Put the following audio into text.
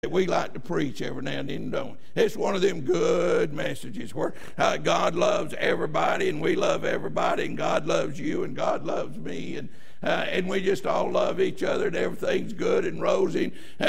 we like to preach every now and then, don't we? It's one of them good messages where God loves everybody and we love everybody, and God loves you and God loves me, and we just all love each other and everything's good and rosy.